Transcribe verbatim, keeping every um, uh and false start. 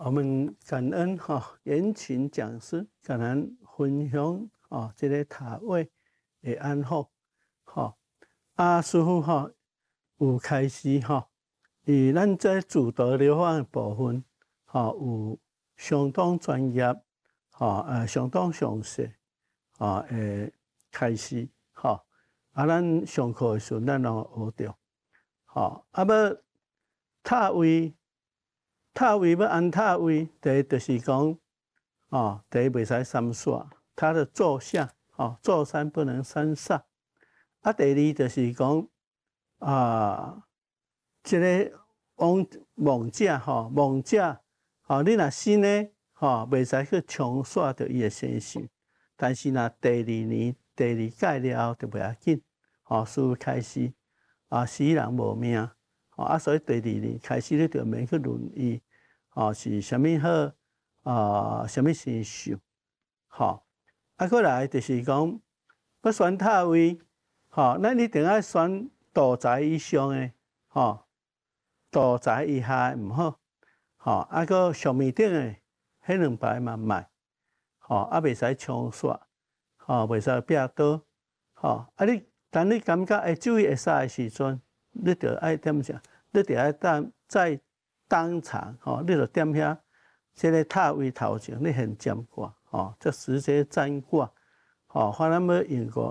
我们感恩哈严群讲师，感恩分享啊，这个塔位的安好，哈啊师傅哈有开始哈，以咱在主导疗法的部分，哈有相当专业，哈呃相当详细，啊诶开始哈，啊咱上课的时候咱有学到，哈啊要塔位。塔位要安塔位，第一就是讲，啊，第一袂使三煞，它的坐向，啊，坐山不能三煞。啊，第二就是讲，啊，这个王王者吼，王者，吼，你若新呢，吼，袂使去冲煞着伊的身性。但是若第二年、第二届了后就袂要紧，吼，师开始，啊，死人无命。啊，所以第二年开始你就免去论伊，啊是啥物好，啊啥物生肖，吼，啊，过来就是讲要选塔位，吼，咱一定要选大宅以上诶，吼，大宅以下诶毋好，吼，啊个上面顶诶，迄两排嘛卖，吼，啊袂使冲煞，吼，袂使壁倒，吼，啊你当你感觉会注意会煞诶时阵，你着爱点啥？你得爱当在当场，吼，你就踮遐，这个塔位头前，你现占卦，吼，就直接占卦，吼，看咱要用过。